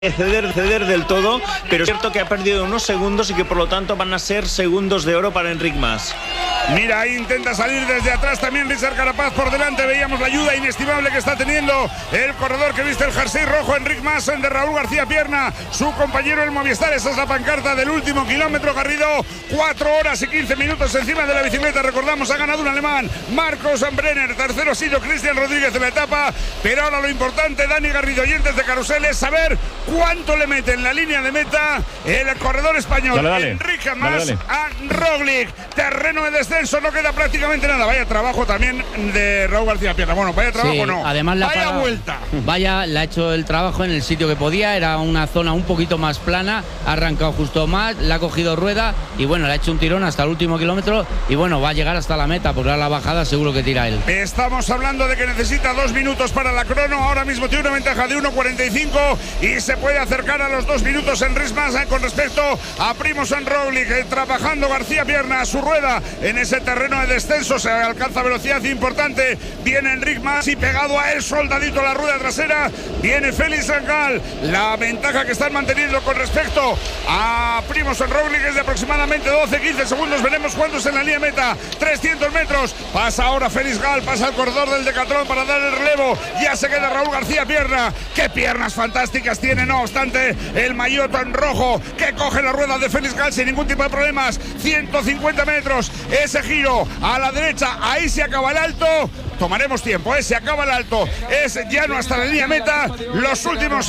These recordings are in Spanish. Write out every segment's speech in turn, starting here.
ceder del todo, pero es cierto que ha perdido unos segundos y que por lo tanto van a ser segundos de oro para Enric Mas. Mira, ahí intenta salir desde atrás también Richard Carapaz por delante. Veíamos la ayuda inestimable que está teniendo el corredor que viste el jersey rojo, Enric Mas, de Raúl García Pierna, su compañero el Movistar. Esa es la pancarta del último kilómetro. Garrido, 4 horas y 15 minutos encima de la bicicleta. Recordamos, ha ganado un alemán, Marcos Brenner. Tercero ha sido Cristian Rodríguez en la etapa. Pero ahora lo importante, Dani Garrido, oyentes de Carrusel, es saber cuánto le mete en la línea de meta el corredor español. Enric Mas a Roglic. Terreno de descenso, no queda prácticamente nada. Vaya trabajo también de Raúl García Pierna. Bueno, vaya trabajo, sí, no. Además, vaya vuelta. Vaya, le ha hecho el trabajo en el sitio que podía. Era una zona un poquito más plana. Ha arrancado justo más, le ha cogido rueda y bueno, le ha hecho un tirón hasta el último kilómetro. Y bueno, va a llegar hasta la meta, porque a la bajada seguro que tira él. Estamos hablando de que necesita 2 minutos para la crono. Ahora mismo tiene una ventaja de 1.45 y se puede acercar a los 2 minutos Enric Mas con respecto a Primož Roglic. Trabajando García Pierna a su rueda en ese terreno de descenso, se alcanza velocidad importante. Viene Enric Mas y pegado a él, soldadito a la rueda trasera, viene Félix Gall. La ventaja que están manteniendo con respecto a Primož Roglic es de aproximadamente 12-15 segundos. Veremos cuántos en la línea meta. 300 metros. Pasa ahora Félix Gall, pasa el corredor del Decathlon para dar el relevo. Ya se queda Raúl García Pierna. Qué piernas fantásticas tiene, no obstante, el maillot en rojo que coge la rueda de Félix Gall sin ningún tipo de problemas. 150 metros. Ese giro a la derecha, ahí se acaba el alto. Tomaremos tiempo, se acaba el alto. Es llano hasta la línea meta. Los últimos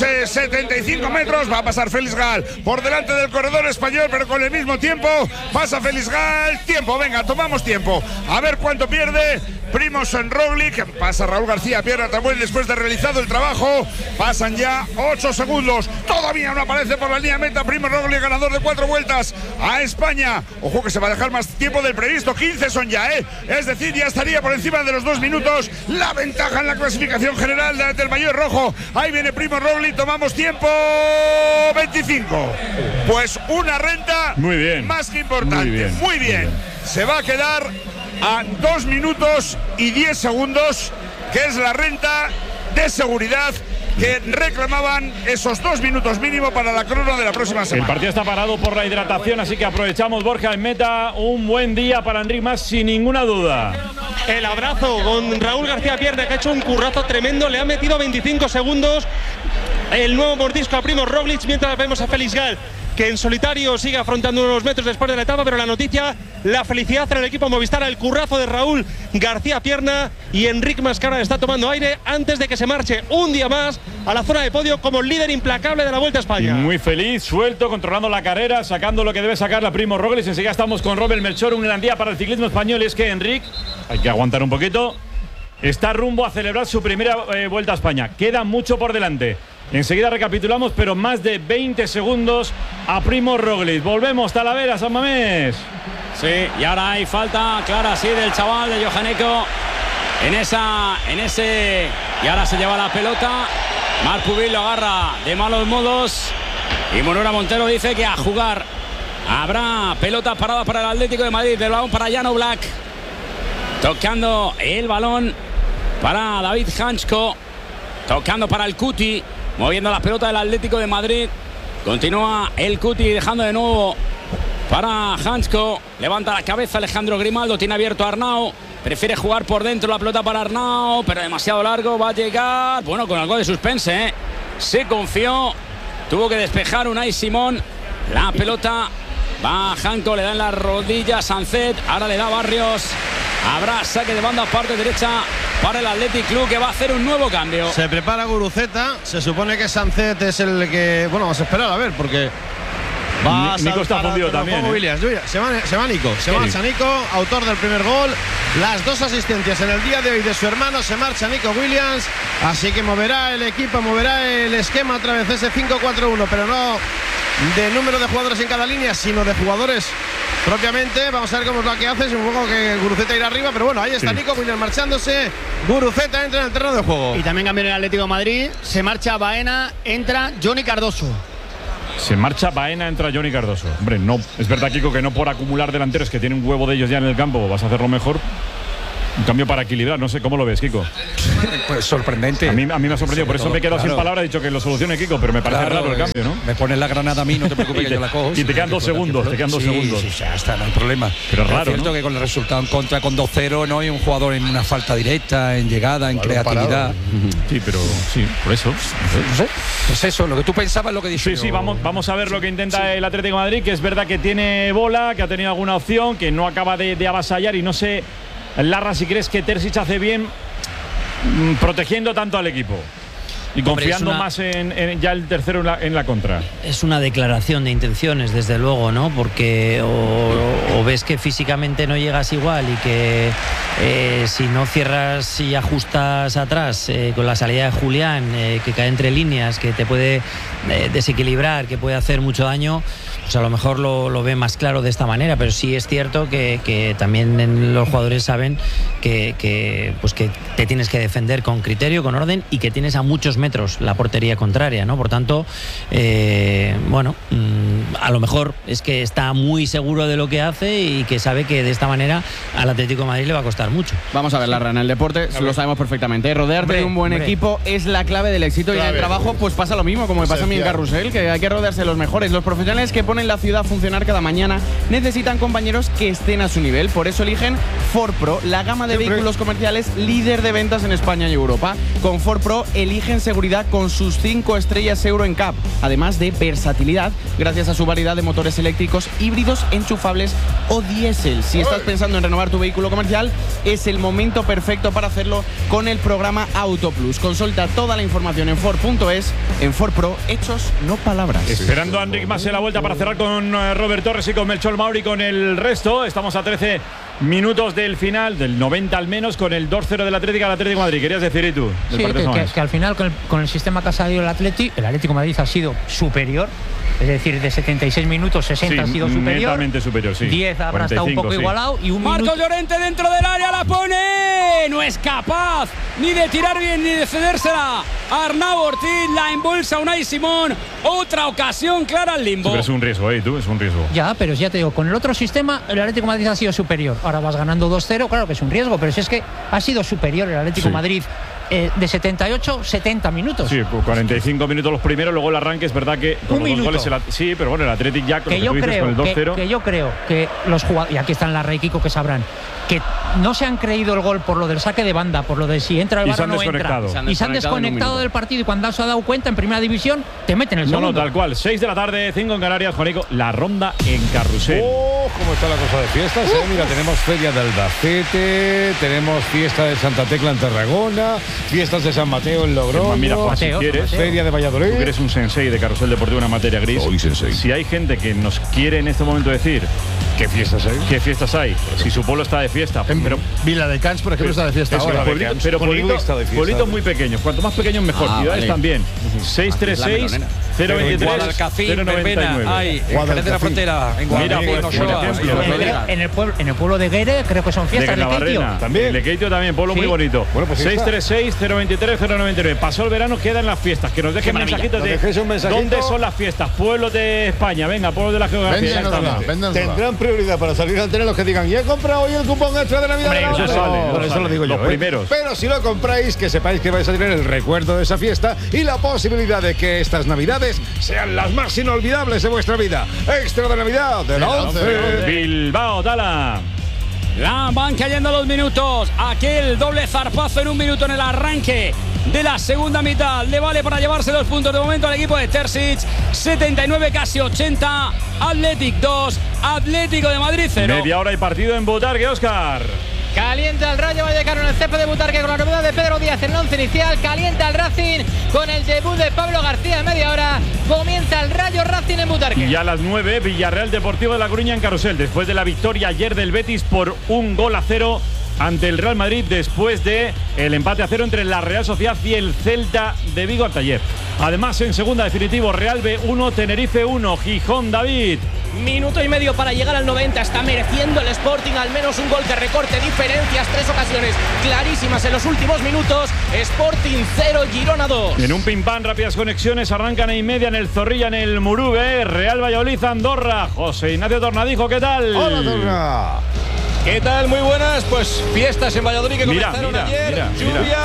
75 metros va a pasar Félix Gall por delante del corredor español, pero con el mismo tiempo pasa Félix Gall. Tiempo, venga, tomamos tiempo. A ver cuánto pierde Primož Roglic. Pasa Raúl García Pierna también después de realizado el trabajo. Pasan ya 8 segundos. Todavía no aparece por la línea meta Primož Roglic, ganador de 4 vueltas a España. Ojo que se va a dejar más tiempo del previsto. 15 son ya, es decir, ya estaría por encima de los 2 minutos. La ventaja en la clasificación general del maillot rojo. Ahí viene Primož Roglic, tomamos tiempo. 25. Pues una renta muy bien, más que importante. Muy bien. Se va a quedar a 2 minutos y 10 segundos, que es la renta de seguridad que reclamaban esos 2 minutos mínimo para la crono de la próxima semana. El partido está parado por la hidratación, así que aprovechamos, Borja, en meta. Un buen día para Enric Mas, sin ninguna duda. El abrazo con Raúl García Pierna, que ha hecho un currazo tremendo. Le ha metido 25 segundos el nuevo mordisco a Primož Roglic, mientras vemos a Félix Gall, que en solitario sigue afrontando unos metros después de la etapa. Pero la noticia, la felicidad en el equipo Movistar, el currazo de Raúl García Pierna y Enric Mas, que ahora está tomando aire antes de que se marche un día más a la zona de podio como líder implacable de la Vuelta a España. Muy feliz, suelto, controlando la carrera, sacando lo que debe sacar la Primož Roglic. Enseguida estamos con Robert Melchor, un gran día para el ciclismo español. Y es que Enric, hay que aguantar un poquito, está rumbo a celebrar su primera Vuelta a España. Queda mucho por delante. Enseguida recapitulamos, pero más de 20 segundos a Primož Roglic. Volvemos, Talavera, San Mamés. Sí, y ahora hay falta clara, sí, del chaval de Johanneco en ese. Y ahora se lleva la pelota. Marc Pubil lo agarra de malos modos. Y Monura Montero dice que a jugar. Habrá pelota parada para el Atlético de Madrid. El balón para Jan Oblak. Tocando el balón para David Hansko. Tocando para el Cuti. Moviendo la pelota del Atlético de Madrid. Continúa el Cuti dejando de nuevo para Hansko. Levanta la cabeza Alejandro Grimaldo. Tiene abierto a Arnau. Prefiere jugar por dentro la pelota para Arnau, pero demasiado largo. Va a llegar. Bueno, con algo de suspense, Se confió. Tuvo que despejar Unai Simón. La pelota va a Hansko. Le da en las rodillas Sancet. Ahora le da Barrios. Habrá saque de banda parte derecha para el Athletic Club, que va a hacer un nuevo cambio. Se prepara Guruceta. Se supone que Sancet es el que... Bueno, vamos a esperar a ver, porque... Nico está fundido también. Se va Nico. Se marcha Nico, autor del primer gol. Las 2 asistencias en el día de hoy de su hermano. Se marcha Nico Williams. Así que moverá el equipo, moverá el esquema otra vez, ese 5-4-1, pero no de número de jugadores en cada línea, sino de jugadores propiamente. Vamos a ver cómo es lo que hace. Supongo que Guruceta irá arriba, pero bueno, ahí está Nico Williams marchándose. Guruceta entra en el terreno de juego. Y también cambia en el Atlético de Madrid. Se marcha Baena, entra Johnny Cardoso. Se marcha Baena, entra Johnny Cardoso. Hombre, no, es verdad, Kiko, que no por acumular delanteros, que tiene un huevo de ellos ya en el campo, vas a hacerlo mejor. Un cambio para equilibrar, no sé, ¿cómo lo ves, Kiko? Pues sorprendente. A mí me ha sorprendido, por eso me he quedado sin palabras. He dicho que lo solucione Kiko, pero me parece raro el cambio, ¿no? Me pones la granada a mí, no te preocupes que yo la cojo. Y te quedan 2 segundos, Sí, ya está, no hay problema. Pero es raro, es cierto, ¿no?, que con el resultado en contra, con 2-0, no hay un jugador en una falta directa, en llegada, en creatividad. Sí, pero sí, por eso. No sé. Pues eso, lo que tú pensabas, lo que dije. Sí, vamos a ver lo que intenta el Atlético de Madrid, que es verdad que tiene bola, que ha tenido alguna opción, que no acaba de avasallar, y no sé, Larra, si crees que Terzic hace bien protegiendo tanto al equipo y confiando más en ya el tercero en la contra. Es una declaración de intenciones, desde luego, ¿no? Porque o ves que físicamente no llegas igual y que si no cierras y ajustas atrás con la salida de Julián, que cae entre líneas, que te puede desequilibrar, que puede hacer mucho daño, pues a lo mejor lo ve más claro de esta manera. Pero sí es cierto que también los jugadores saben que te tienes que defender con criterio, con orden, y que tienes a muchos metros la portería contraria, ¿no? Por tanto, a lo mejor es que está muy seguro de lo que hace y que sabe que de esta manera al Atlético de Madrid le va a costar mucho. Vamos a ver, Larra, en el deporte lo sabemos perfectamente. Rodearte de un buen equipo es la clave del éxito, y en el trabajo pues pasa lo mismo, como me pasa a mí en Carrusel, que hay que rodearse de los mejores. Los profesionales que ponen la ciudad a funcionar cada mañana necesitan compañeros que estén a su nivel. Por eso eligen Ford Pro, la gama de vehículos comerciales líder de ventas en España y Europa. Con Ford Pro eligen seguridad con sus 5 estrellas Euro NCAP, además de versatilidad gracias a su variedad de motores eléctricos, híbridos, enchufables o diésel. Si estás pensando en renovar tu vehículo comercial, es el momento perfecto para hacerlo con el programa Auto Plus. Consulta toda la información en Ford.es. En Ford Pro, hechos, no palabras. Esperando a Enric Mas en la vuelta para cerrar con Robert Torres y con Melchor Mauri con el resto. Estamos a 13 minutos del final, del 90 al menos, con el 2-0 del Atlético al Atlético de Madrid. ¿Querías decir, y tú? Sí, que al final con el sistema que ha salido el Atlético de Madrid ha sido superior. Es decir, de 76 minutos, 60 ha sido superior. Netamente superior, sí. 10 habrá estado un poco igualado. Y Marcos Llorente dentro del área, la pone. No es capaz ni de tirar bien ni de cedérsela a Arnau Ortiz. La embolsa Unai Simón. Otra ocasión clara al limbo. Sí, pero es un riesgo, tú, es un riesgo. Ya, pero ya te digo, con el otro sistema, el Atlético de Madrid ha sido superior. Ahora vas ganando 2-0, claro que es un riesgo, pero si es que ha sido superior el Atlético de Madrid. De 78, 70 minutos. Sí, 45 minutos los primeros, luego el arranque. Es verdad que con los 2 goles sí, pero bueno, el Atlético ya con, con el 2-0. Que yo creo que los jugadores, y aquí están Larra y Kiko que sabrán, que no se han creído el gol por lo del saque de banda, por lo de si entra el VAR o no entra. Y se han desconectado del partido, y cuando se ha dado cuenta en primera división, te meten el segundo. No, tal cual. 6 de la tarde, 5 en Canarias, Juanico. La ronda en Carrusel. ¿Cómo está la cosa de fiestas? Mira, tenemos Feria de Albacete, tenemos fiesta de Santa Tecla en Tarragona, fiestas de San Mateo en Logroño. Mira, Juan, si quieres, Feria de Valladolid. Tú eres un sensei de Carrusel Deportivo, una materia gris. Soy sensei. Si hay gente que nos quiere en este momento decir ¿qué fiestas hay? ¿Qué fiestas hay? Si su pueblo está de fiesta. Pero Vila de Cans, por ejemplo, está de fiesta ahora. Pero pueblitos muy pequeños. Cuanto más pequeños, mejor. Ciudades también. 636 023 099. Ay, en la frontera. Mira, pues, en el pueblo de Guere creo que son fiestas. De Lequeitio también. Lequeitio también, pueblo muy bonito. Bueno, pues 636 023 099. Pasó el verano, quedan las fiestas. Que nos dejen mensajitos de dónde son las fiestas. Pueblos de España, venga, pueblos de la geografía. Tendrán prioridad para salir al tren los que digan, y he comprado hoy el cupón extra de Navidad. Eso sale, eso lo digo yo. Los primeros. Pero si lo compráis, que sepáis que vais a tener el recuerdo de esa fiesta y la posibilidad de que estas Navidades sean las más inolvidables de vuestra vida. Extra de Navidad de la 11. Bilbao, Tala. Van cayendo los minutos. Aquel doble zarpazo en un minuto en el arranque de la segunda mitad le vale para llevarse 2 puntos de momento al equipo de Terzic. 79, casi 80. Athletic 2, Atlético de Madrid 0. Media hora y partido en Butarque, Óscar. Calienta el Rayo Vallecano en el césped de Butarque con la novedad de Pedro Díaz en el 11 inicial. Calienta el Racing con el debut de Pablo García en media hora. Comienza el Rayo Racing en Butarque. Y a las 9, Villarreal Deportivo de La Coruña en Carrusel. Después de la victoria ayer del Betis por 1-0 ante el Real Madrid, después de el empate a 0 entre la Real Sociedad y el Celta de Vigo ayer. Además, en segunda, definitivo, Real B 1, Tenerife 1, Gijón, David. Minuto y medio para llegar al 90. Está mereciendo el Sporting al menos un gol que recorte diferencias. 3 ocasiones clarísimas en los últimos minutos. Sporting 0, Girona 2. En un pim-pam, rápidas conexiones. Arrancan en media en el Zorrilla, en el Murube. Real Valladolid, Andorra. José Ignacio Tornadijo, ¿qué tal? Hola, Torna. ¿Qué tal? Muy buenas. Pues fiestas en Valladolid que comenzaron ayer. Lluvia.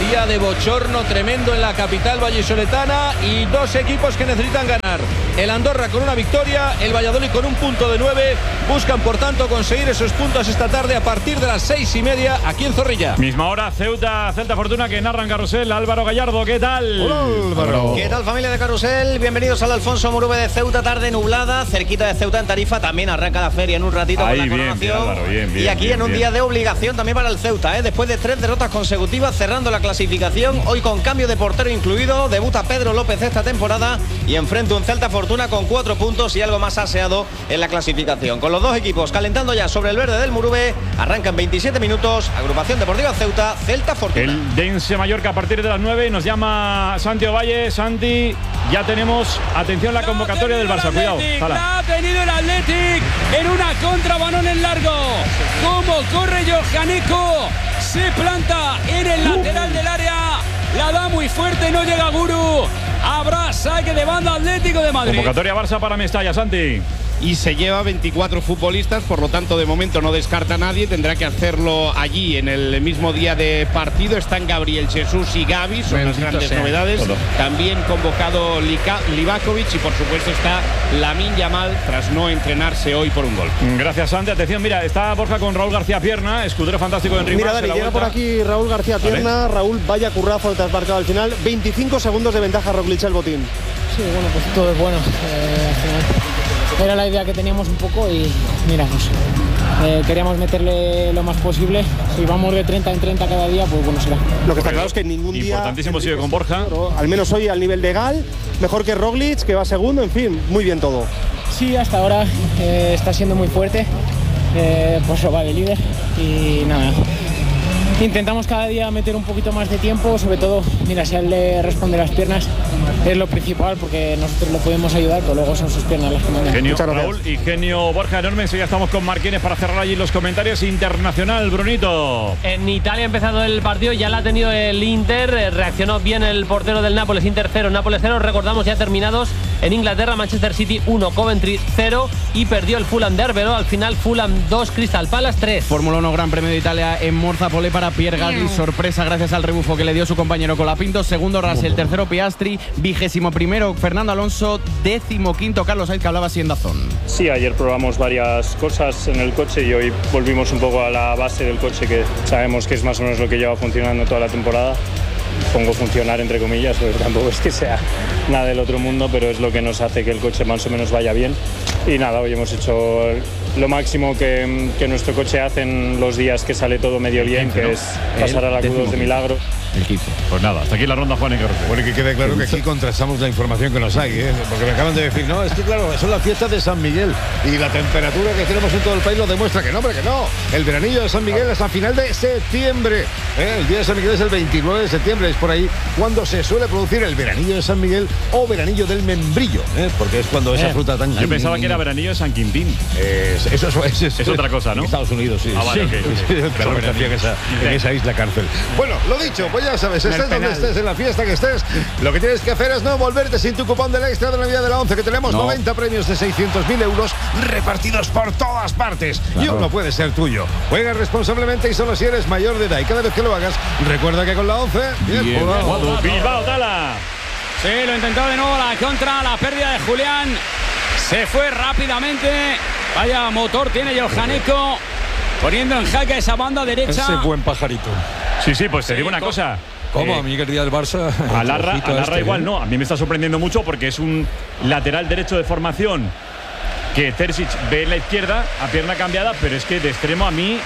día de bochorno tremendo en la capital vallisoletana y dos equipos que necesitan ganar. El Andorra con una victoria, el Valladolid con un punto de 9. Buscan, por tanto, conseguir esos puntos esta tarde a partir de las 6:30 aquí en Zorrilla. Misma hora, Ceuta, Celta Fortuna, que narran Carrusel. Álvaro Gallardo, ¿qué tal? Hola, Álvaro. ¿Qué tal, familia de Carrusel? Bienvenidos al Alfonso Murube de Ceuta, tarde nublada, cerquita de Ceuta en Tarifa. También arranca la feria en un ratito con la coronación. Bien, y aquí en un día de obligación también para el Ceuta, después de 3 derrotas consecutivas, cerrando la clasificación, hoy con cambio de portero incluido, debuta Pedro López esta temporada y enfrenta un Celta Fortuna con 4 puntos y algo más aseado en la clasificación. Con los dos equipos calentando ya sobre el verde del Murube, arrancan 27 minutos, Agrupación Deportiva Ceuta, Celta Fortuna. El Dense Mallorca a partir de las 9, nos llama Santi Ovalle. Santi, ya tenemos, atención, la convocatoria del Barça, cuidado. La ha tenido el Athletic en una contra, balón en largo. Como corre Johaneko, se planta en el lateral del área, la da muy fuerte, no llega Guru. Habrá saque de banda Atlético de Madrid. Convocatoria Barça para Mestalla, Santi. Y se lleva 24 futbolistas, por lo tanto de momento no descarta a nadie, tendrá que hacerlo allí en el mismo día de partido. Están Gabriel Jesús y Gavi, son las grandes novedades. También convocado Livakovic y por supuesto está Lamine Yamal tras no entrenarse hoy por un gol. Gracias, Santi. Atención, mira, está Borja con Raúl García Pierna, escudero fantástico de Enrique. Mira, Dani, llega por aquí Raúl García Pierna. ¿Vale? Raúl, vaya currazo te has marcado al final. 25 segundos de ventaja Roglic el botín. Sí, bueno, pues todo es bueno. Era la idea que teníamos un poco y mira, pues, queríamos meterle lo más posible. Si vamos de 30 en 30 cada día, pues bueno será. Lo que está claro es que ningún día... Importantísimo sigue con Borja. Al menos hoy al nivel de Gal, mejor que Roglic, que va segundo, en fin, muy bien todo. Sí, hasta ahora está siendo muy fuerte, pues lo va de líder y nada. Intentamos cada día meter un poquito más de tiempo, sobre todo, mira, si a él le responde las piernas es lo principal porque nosotros le podemos ayudar, pero luego son sus piernas las que mandan. Genio Raúl y genio Borja enorme. Ya estamos con Marquines para cerrar allí los comentarios. Internacional, Brunito. En Italia ha empezado el partido, ya la ha tenido el Inter, reaccionó bien el portero del Nápoles, Inter 0, Nápoles 0, recordamos ya terminados en Inglaterra, Manchester City 1, Coventry 0 y perdió el Fulham de Arbeloa, al final Fulham 2, Crystal Palace 3. Fórmula 1 Gran Premio de Italia en Monza, pole para Pierre Gasly, sorpresa gracias al rebufo que le dio su compañero Colapinto, segundo Russell, tercero Piastri, 21º Fernando Alonso, 15º Carlos Sainz, que hablaba así en DAZN. Sí, ayer probamos varias cosas en el coche y hoy volvimos un poco a la base del coche, que sabemos que es más o menos lo que lleva funcionando toda la temporada. Pongo funcionar entre comillas, porque tampoco es que sea nada del otro mundo, pero es lo que nos hace que el coche más o menos vaya bien. Y nada, hoy hemos hecho lo máximo que nuestro coche hace en los días que sale todo medio bien, que es pasar a la Q2 de milagro. El 15. Pues nada, hasta aquí la ronda, Juan y Carlos. Bueno, que quede claro que aquí contrastamos la información que nos hay, porque me acaban de decir, no, es que claro, son las fiestas de San Miguel y la temperatura que tenemos en todo el país lo demuestra que no, hombre, que no. El veranillo de San Miguel es a final de septiembre. El día de San Miguel es el 29 de septiembre, es por ahí cuando se suele producir el veranillo de San Miguel o veranillo del membrillo, porque es cuando esa fruta tan... Yo pensaba que era veranillo de San Quintín. Eso es otra cosa, ¿no? Estados Unidos, sí. Ah, vale, sí. Claro que nacía en esa isla cárcel. Bueno, lo dicho, pues ya sabes, estés donde estés, en la fiesta que estés, lo que tienes que hacer es no volverte sin tu cupón del extra de Navidad de la 11, que tenemos 90 premios de 600.000 euros repartidos por todas partes. Claro. Y uno puede ser tuyo. Juega responsablemente y solo si eres mayor de edad. Y cada vez que lo hagas, recuerda que con la 11... Bilbao, Tala. Sí, lo intentó de nuevo la contra, la pérdida de Julián. Se fue rápidamente. Vaya motor tiene Johaneko, poniendo en jaque esa banda derecha. Ese buen pajarito. Sí, pues te digo una cosa. ¿Cómo? A mí que el día del Barça... A Larra igual no. A mí me está sorprendiendo mucho porque es un lateral derecho de formación que Terzic ve en la izquierda a pierna cambiada, pero es que de extremo a mí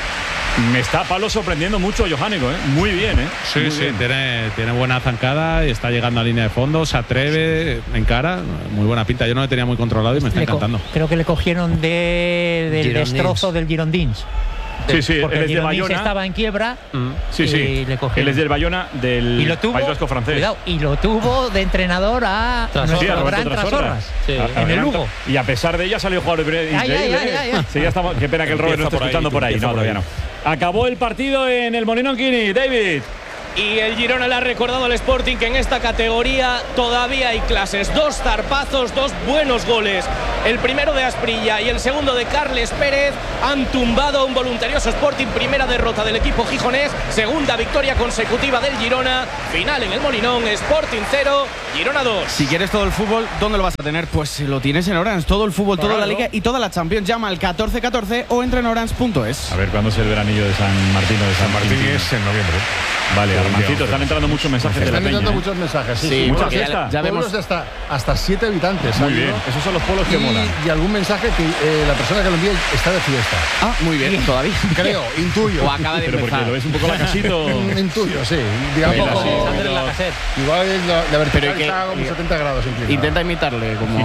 me está Pablo sorprendiendo mucho Johaneko, muy bien, Sí, muy sí, bien. tiene buena zancada y está llegando a línea de fondo, se atreve, encara, muy buena pinta. Yo no lo tenía muy controlado y me está encantando. Creo que le cogieron del destrozo del Girondins. Sí, porque él es el de Girondins Bayona. estaba en quiebra. Sí. Le cogieron. Él es del Bayona, del y lo tuvo, País Vasco francés. Cuidado, y lo tuvo de entrenador a nuestro gran Trasorras. En el Lugo. Y a pesar de ella salió jugador increíble. Sí, ya estamos. Qué pena que el Robert no esté escuchando por ahí. No, todavía no. Acabó el partido en el Molinón Kini, David. Y el Girona le ha recordado al Sporting que en esta categoría todavía hay clases. 2 zarpazos, 2 buenos goles. El primero de Asprilla y el segundo de Carles Pérez han tumbado a un voluntarioso Sporting. Primera derrota del equipo gijonés, segunda victoria consecutiva del Girona. Final en el Molinón, Sporting 0, Girona 2. Si quieres todo el fútbol, ¿dónde lo vas a tener? Pues lo tienes en Orange. Todo el fútbol, toda la Liga y toda la Champions. Llama al 1414 o entra en orange.es. A ver, ¿cuándo es el veranillo de San Martín o de San Martín? Es en noviembre. Vale, Armancito, están entrando muchos mensajes de la Están peña. entrando muchos mensajes, sí. Mucha fiesta. Ya vemos hasta 7 habitantes. Muy bien, esos son los pueblos que molan. Y algún mensaje que la persona que lo envía está de fiesta. Ah, muy bien, todavía. Creo, intuyo. O acaba de Pero empezar. porque lo ves un poco la casito. Intuyo, sí. Digamos, igual la vertical está como 70 grados inclinada. Intenta imitarle como...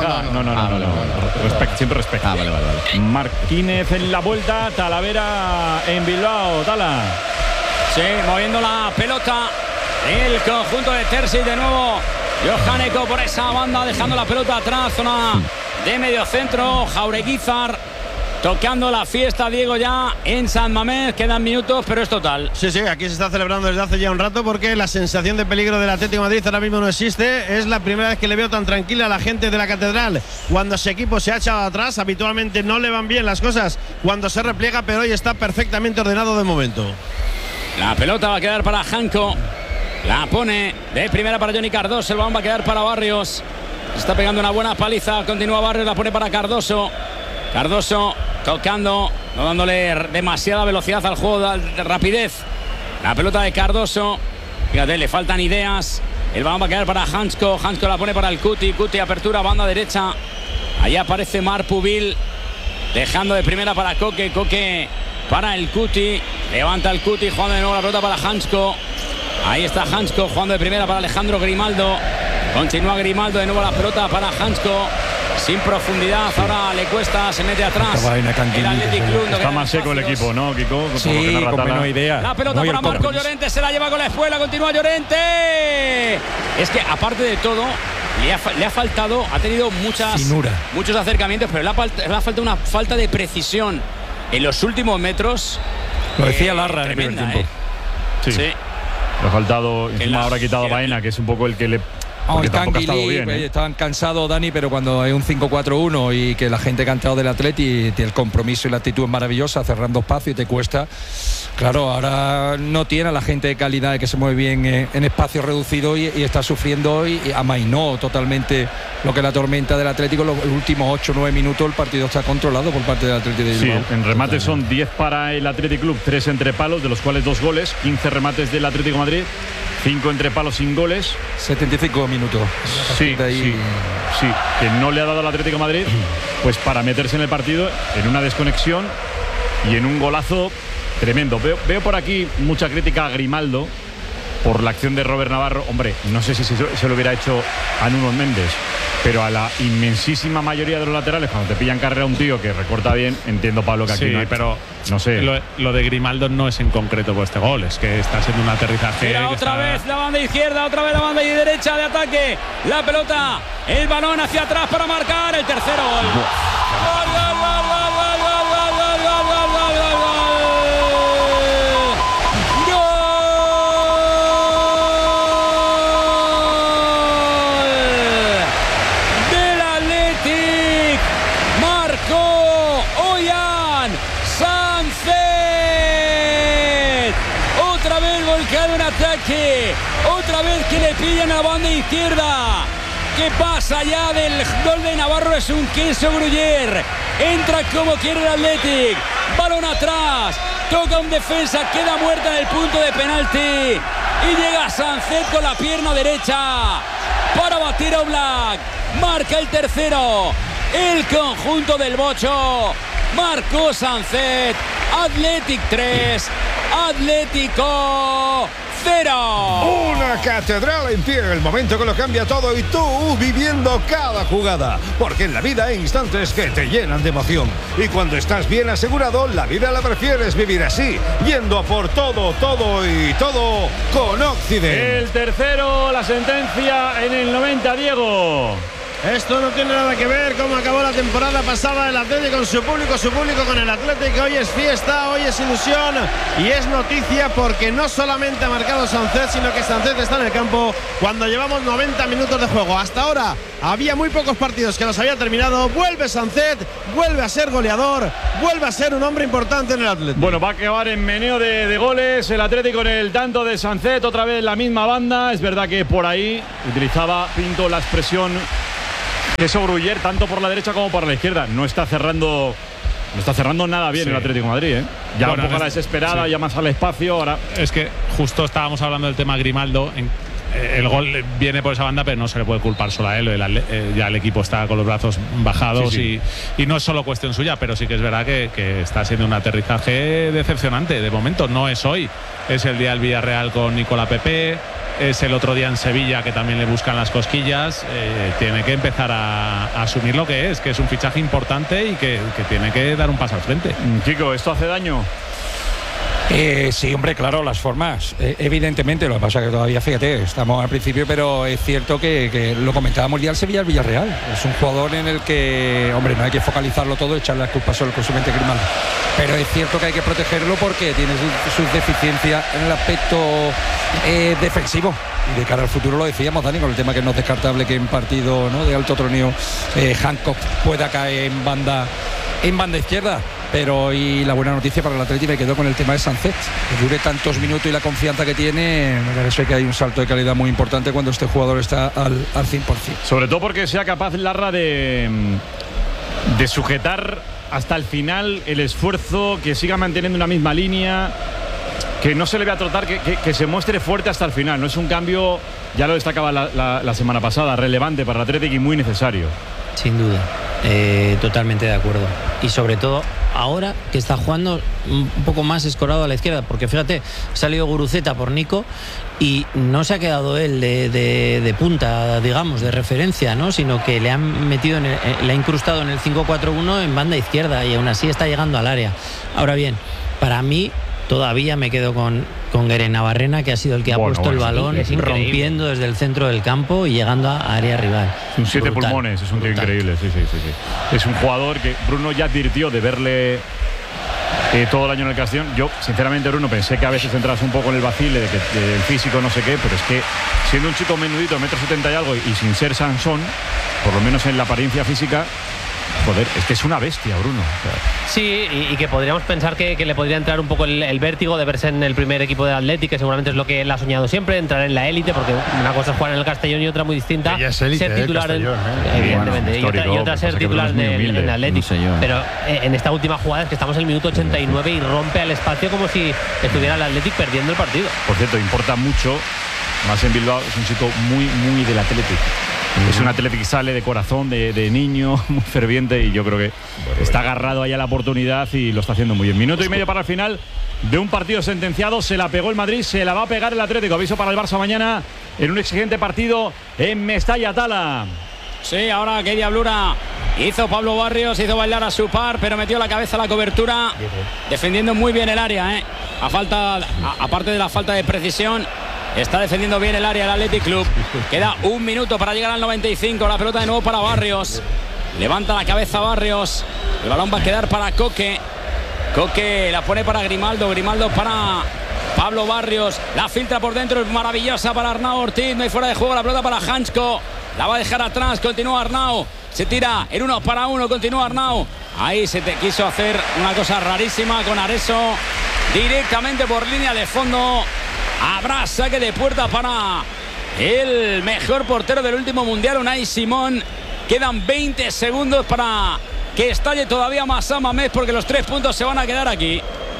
No. Siempre respeto. Vale. Martínez en la vuelta, Talavera en Bilbao. Tala. Sí, moviendo la pelota el conjunto de Terzi. De nuevo Johaneko por esa banda, dejando la pelota atrás, zona de medio centro. Jaureguizar tocando la fiesta, Diego, ya en San Mamés. Quedan minutos, pero es total. Sí, aquí se está celebrando desde hace ya un rato, porque la sensación de peligro del Atlético de Madrid ahora mismo no existe. Es la primera vez que le veo tan tranquila a la gente de la Catedral cuando su equipo se ha echado atrás. Habitualmente no le van bien las cosas cuando se repliega, pero hoy está perfectamente ordenado de momento. La pelota va a quedar para Janko. La pone de primera para Johnny Cardoso. El balón va a quedar para Barrios. Está pegando una buena paliza. Continúa Barrios. La pone para Cardoso. Cardoso tocando, no dándole demasiada velocidad al juego, de rapidez. La pelota de Cardoso. Fíjate, le faltan ideas. El balón va a quedar para Hansko. Hansko la pone para el Cuti. Cuti, apertura, banda derecha. Allá aparece Marpuvil. Dejando de primera para Coque. Coque para el Cuti. Levanta el Cuti, jugando de nuevo la pelota para Hansko. Ahí está Hansko, jugando de primera para Alejandro Grimaldo. Continúa Grimaldo, de nuevo la pelota para Hansko. Sin profundidad, ahora le cuesta, se mete atrás. El Athletic Club. Está más seco el equipo, ¿no, Kiko? Sí, con menos idea. La pelota para Marco Llorente, se la lleva con la espuela, continúa Llorente. Es que aparte de todo, le ha faltado, ha tenido muchos acercamientos, pero le ha faltado una falta de precisión en los últimos metros. Lo decía Larra en el primer tiempo. Sí. Le ha faltado, encima ahora ha quitado a Baena, que es un poco el que le... Porque tampoco ha estado bien, estaban cansados, Dani, pero cuando hay un 5-4-1 y que la gente que ha entrado del Atleti, el compromiso y la actitud es maravillosa, cerrando espacio y te cuesta. Claro, ahora no tiene a la gente de calidad que se mueve bien en espacios reducidos y está sufriendo y amainó totalmente lo que es la tormenta del Atlético. Los últimos 8-9 minutos el partido está controlado por parte del Atlético de Bilbao. Sí, en remate son 10 para el Athletic Club, 3 entre palos, de los cuales 2 goles, 15 remates del Atlético de Madrid, 5 entre palos sin goles. 75 minutos. Sí, que no le ha dado al Atlético de Madrid pues para meterse en el partido en una desconexión y en un golazo tremendo. Veo por aquí mucha crítica a Grimaldo por la acción de Robert Navarro. Hombre, no sé si se lo hubiera hecho a Nuno Méndez, pero a la inmensísima mayoría de los laterales, cuando te pillan carrera un tío que recorta bien, entiendo, Pablo, que aquí no hay, pero no sé. Lo de Grimaldo no es en concreto por este gol, es que está siendo un aterrizaje. Mira, otra vez la banda izquierda, otra vez la banda derecha de ataque. La pelota, el balón hacia atrás para marcar el tercero gol. ¡Gol, gol, gol, gol, gol, gol, gol, gol, gol, gol, gol, gol! Ataque, otra vez que le pillan a la banda izquierda. ¿Qué pasa ya del gol de Navarro? Es un queso Gruyère. Entra como quiere el Athletic. Balón atrás, toca un defensa, queda muerta en el punto de penalti y llega Sancet con la pierna derecha para batir a Oblak. Marca el tercero el conjunto del Bocho. Marcó Sancet. Athletic 3, Atlético 0. Una catedral en pie, el momento que lo cambia todo y tú viviendo cada jugada. Porque en la vida hay instantes que te llenan de emoción. Y cuando estás bien asegurado, la vida la prefieres vivir así, yendo a por todo, todo y todo con Occident. El tercero, la sentencia en el 90, Diego. Esto no tiene nada que ver cómo acabó la temporada pasada el Atlético con su público con el Atlético. Hoy es fiesta, hoy es ilusión y es noticia porque no solamente ha marcado Sancet, sino que Sancet está en el campo cuando llevamos 90 minutos de juego. Hasta ahora había muy pocos partidos que los había terminado. Vuelve Sancet, vuelve a ser goleador, vuelve a ser un hombre importante en el Atlético. Bueno, va a acabar en meneo de goles el Atlético con el tanto de Sancet, otra vez la misma banda. Es verdad que por ahí utilizaba Pinto la expresión de Sobruller tanto por la derecha como por la izquierda. No está cerrando nada bien el Atlético de Madrid, ¿eh? Ya un poco a la desesperada, ya más al espacio. Ahora es que justo estábamos hablando del tema Grimaldo. El gol viene por esa banda, pero no se le puede culpar solo a él. Ya el equipo está con los brazos bajados y no es solo cuestión suya, pero sí que es verdad que está siendo un aterrizaje decepcionante. De momento no es hoy, es el día del Villarreal con Nicola Pepe, es el otro día en Sevilla que también le buscan las cosquillas. Tiene que empezar a asumir lo que es un fichaje importante y que tiene que dar un paso al frente. Chico, ¿esto hace daño? Sí, hombre, claro, las formas, evidentemente. Lo que pasa es que todavía, fíjate, estamos al principio, pero es cierto que lo comentábamos ya el Sevilla, el Villarreal. Es un jugador en el que, hombre, no hay que focalizarlo todo, echarle las culpas solo al consumidor Grimaldo. Pero es cierto que hay que protegerlo porque tiene sus deficiencias en el aspecto defensivo. Y de cara al futuro, lo decíamos, Dani, con el tema que no es descartable que en partido, ¿no?, de alto troneo Hancock pueda caer en banda izquierda. Pero y la buena noticia para el Atlético, me quedó con el tema de Sancet, que dure tantos minutos y la confianza que tiene. Me parece que hay un salto de calidad muy importante cuando este jugador está al 100%. Sobre todo porque sea capaz Larra de sujetar hasta el final el esfuerzo, que siga manteniendo una misma línea, que no se le vea trotar, que se muestre fuerte hasta el final. No es un cambio, ya lo destacaba la semana pasada, relevante para el Atlético y muy necesario. Sin duda, totalmente de acuerdo. Y sobre todo ahora que está jugando un poco más escorado a la izquierda, porque fíjate, ha salido Guruceta por Nico y no se ha quedado él de punta, digamos, de referencia, ¿no?, sino que le han metido le ha incrustado en el 5-4-1 en banda izquierda y aún así está llegando al área. Ahora bien, para mí todavía me quedo con Gueren Navarrena, que ha sido el que ha puesto el balón rompiendo desde el centro del campo y llegando a área rival. Un 7 pulmones, es un tío increíble. Sí. Es un jugador que Bruno ya advirtió de verle todo el año en el Castellón. Yo, sinceramente, Bruno, pensé que a veces entras un poco en el vacile de que el físico no sé qué, pero es que siendo un chico menudito, 1,70 m y algo, y sin ser Sansón, por lo menos en la apariencia física, joder, es que es una bestia, Bruno. Sí, y que podríamos pensar que le podría entrar un poco el vértigo de verse en el primer equipo del Athletic, que seguramente es lo que él ha soñado siempre, entrar en la élite, porque una cosa es jugar en el Castellón y otra muy distinta. Ella es élite, ser titular evidentemente, bueno, y otra ser titular en el Athletic. No sé yo, pero en esta última jugada es que estamos en el minuto 89 y rompe al espacio como si estuviera el Athletic perdiendo el partido. Por cierto, importa mucho, más en Bilbao, es un chico muy del Athletic. Es un Atlético que sale de corazón, de niño, muy ferviente, y yo creo que está agarrado ahí a la oportunidad y lo está haciendo muy bien. Minuto y medio para el final de un partido sentenciado. Se la pegó el Madrid, se la va a pegar el Atlético. Aviso para el Barça mañana en un exigente partido en Mestalla, Tala. Sí, ahora qué diablura hizo Pablo Barrios, hizo bailar a su par, pero metió la cabeza a la cobertura, defendiendo muy bien el área, aparte de la falta de precisión. Está defendiendo bien el área el Athletic Club. Queda un minuto para llegar al 95. La pelota de nuevo para Barrios. Levanta la cabeza Barrios. El balón va a quedar para Coque. Coque la pone para Grimaldo. Grimaldo para Pablo Barrios. La filtra por dentro. Es maravillosa para Arnau Ortiz. No hay fuera de juego. La pelota para Hansko. La va a dejar atrás. Continúa Arnau. Se tira en 1 para 1. Continúa Arnau. Ahí se quiso hacer una cosa rarísima con Areso. Directamente por línea de fondo. Habrá saque de puerta para el mejor portero del último mundial, Unai Simón. Quedan 20 segundos para que estalle todavía más Samamés, porque los 3 puntos se van a quedar aquí.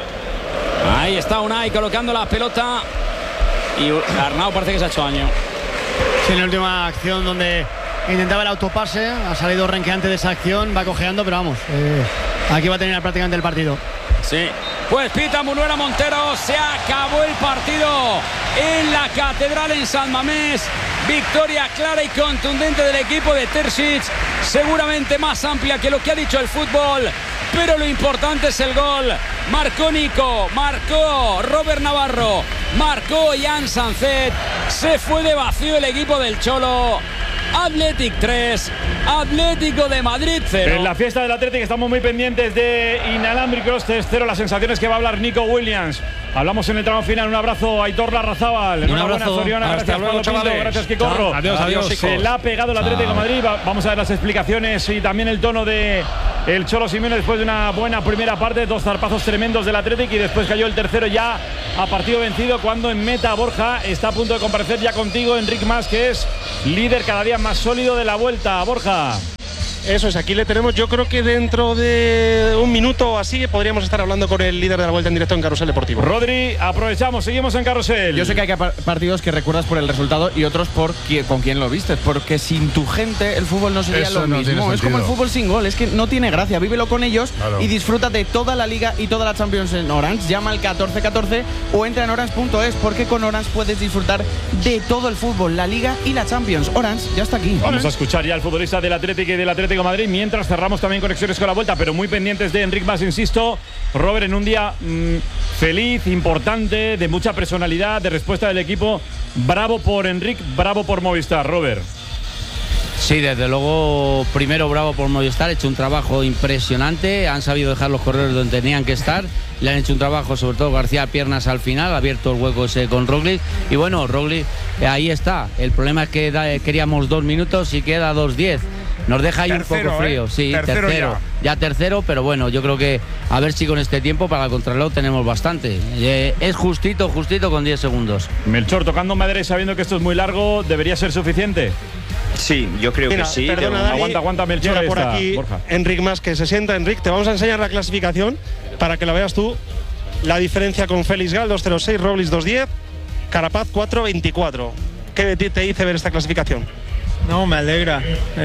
Ahí está Unai colocando la pelota y Arnau parece que se ha hecho daño. Sí, en la última acción donde intentaba el autopase, ha salido renqueante de esa acción, va cojeando, pero vamos, aquí va a terminar prácticamente el partido. Sí, pues pita Munuera Montero, se acabó el partido en la Catedral en San Mamés. Victoria clara y contundente del equipo de Terzic, seguramente más amplia que lo que ha dicho el fútbol, pero lo importante es el gol. Marcó Nico, marcó Robert Navarro, marcó Jan Sancet. Se fue de vacío el equipo del Cholo. Athletic 3, Atlético de Madrid 0. En la fiesta del Athletic estamos muy pendientes de inalámbricos 3-0. Las sensaciones que va a hablar Nico Williams. Hablamos en el tramo final. Un abrazo a Aitor Larrazábal. Un abrazo. Soriona. Gracias, Pablo Pinto. Gracias, Quicorro. Adiós. Se la ha pegado el Atlético de Madrid. Vamos a ver las explicaciones y también el tono de el Cholo Simeone después de una buena primera parte. 2 zarpazos tremendos del Atlético y después cayó el tercero ya a partido vencido cuando en meta Borja está a punto de comparecer ya contigo, Enric Mas, que es líder cada día más sólido de la Vuelta. Borja. Eso es, aquí le tenemos. Yo creo que dentro de un minuto o así podríamos estar hablando con el líder de la Vuelta en directo en Carrusel Deportivo. Rodri, aprovechamos, seguimos en Carrusel. Yo sé que hay partidos que recuerdas por el resultado y otros por con quién lo vistes, porque sin tu gente el fútbol no sería lo mismo. Es como el fútbol sin gol, es que no tiene gracia. Vívelo con ellos y disfruta de toda la Liga y toda la Champions en Orange. Llama al 1414 o entra en orange.es, porque con Orange puedes disfrutar de todo el fútbol, la Liga y la Champions. Orange ya está aquí. Vamos a escuchar ya al futbolista del Atlético y del Atlético de Madrid mientras cerramos también conexiones con la Vuelta, pero muy pendientes de Enric Mas, insisto. Robert, en un día feliz, importante, de mucha personalidad, de respuesta del equipo. Bravo por Enric, bravo por Movistar. Robert. Sí, desde luego, primero bravo por Movistar, ha hecho un trabajo impresionante, han sabido dejar los corredores donde tenían que estar, le han hecho un trabajo, sobre todo García Piernas al final, ha abierto el hueco ese con Roglic, y bueno, Roglic ahí está. El problema es que queríamos 2 minutos y queda 2:10. Nos deja ahí tercero, un poco frío, sí, tercero. Ya tercero, pero bueno, yo creo que a ver si con este tiempo para el contrarreloj tenemos bastante. Es justito con 10 segundos. Melchor, tocando madera y sabiendo que esto es muy largo, ¿debería ser suficiente? Sí, yo creo que sí. Perdona, Dani, aguanta, Melchor. Por aquí, Borja. Enric Mas, que se sienta. Enric, te vamos a enseñar la clasificación para que la veas tú. La diferencia con Félix Gal, 2.06, Roglic 2.10, Carapaz 4.24. ¿Qué te dice ver esta clasificación? No, me alegra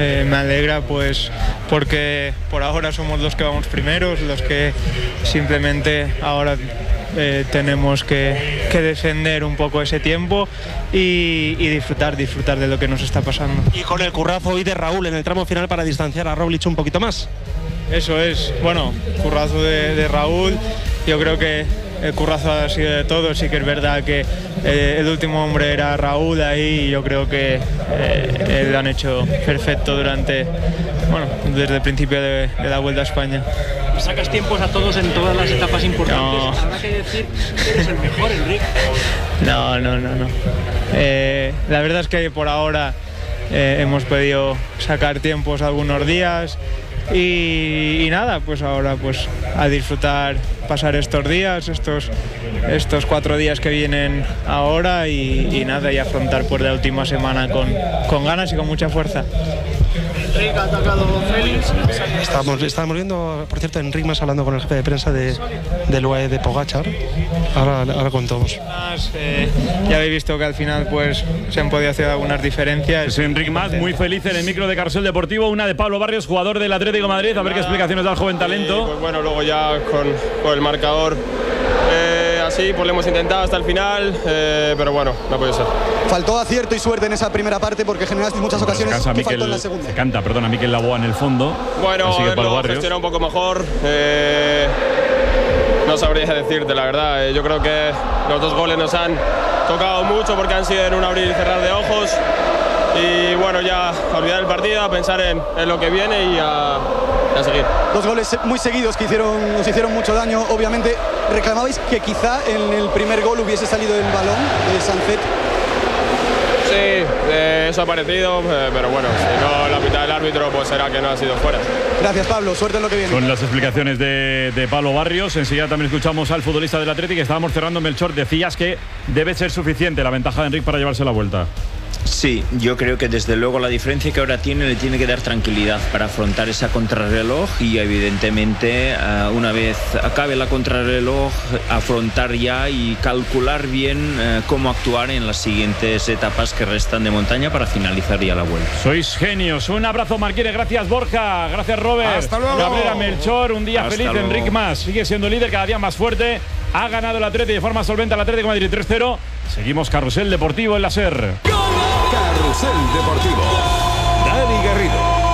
pues porque por ahora somos los que vamos primeros, los que simplemente ahora tenemos que defender un poco ese tiempo y disfrutar de lo que nos está pasando. Y con el currazo hoy de Raúl en el tramo final para distanciar a Roglic un poquito más. Eso es, bueno, currazo de Raúl, yo creo que el currazo ha sido de todos. Sí que es verdad que el último hombre era Raúl ahí, y yo creo que lo han hecho perfecto desde el principio de la Vuelta a España. Sacas tiempos a todos en todas las etapas importantes. No. Habrá que decir que eres el mejor, Enric. No. La verdad es que por ahora hemos podido sacar tiempos algunos días. Y nada, pues ahora pues a disfrutar, pasar estos días, estos 4 días que vienen ahora y nada, y afrontar por la última semana con ganas y con mucha fuerza. Enric ha atacado Félix. Estábamos viendo, por cierto, Enric Mas hablando con el jefe de prensa del UAE de Pogačar. Ahora contamos. Ya habéis visto que al final pues se han podido hacer algunas diferencias. Es Enric Mas, muy feliz en el micro de Carrusel Deportivo. Una de Pablo Barrios, jugador del Atlético de Madrid. A ver qué explicaciones da el joven talento. Pues bueno, luego ya con el marcador así, pues lo hemos intentado hasta el final, pero bueno, no puede ser. Faltó acierto y suerte en esa primera parte porque generaste muchas ocasiones. ¿Qué faltó en la segunda? Se canta, perdona, Mikel Laboa en el fondo. Bueno, lo gestionó un poco mejor. No sabría decirte, la verdad. Yo creo que los 2 goles nos han tocado mucho porque han sido en un abrir y cerrar de ojos. Y bueno, ya a olvidar el partido, a pensar en lo que viene y a seguir. 2 goles muy seguidos que nos hicieron mucho daño. Obviamente, reclamabais que quizá en el primer gol hubiese salido el balón de Sancet. Sí, eso ha parecido, pero bueno, si no la mitad del árbitro, pues será que no ha sido fuera. Gracias, Pablo, suerte en lo que viene. Con las explicaciones de Pablo Barrios, enseguida también escuchamos al futbolista del Atlético. Estábamos cerrando, Melchor, decías que debe ser suficiente la ventaja de Enric para llevarse la Vuelta. Sí, yo creo que desde luego la diferencia que ahora tiene le tiene que dar tranquilidad para afrontar esa contrarreloj y evidentemente una vez acabe la contrarreloj afrontar ya y calcular bien cómo actuar en las siguientes etapas que restan de montaña para finalizar ya la Vuelta. Sois genios, un abrazo Marquines, gracias Borja, gracias Robert, hasta luego. Cabrera, Melchor, un día hasta feliz. luego. Enric Mas sigue siendo líder, cada día más fuerte, ha ganado el Atlético de forma solvente al Atlético de Madrid 3-0. Seguimos Carrusel Deportivo en la SER. Carrusel Deportivo. Dani Garrido.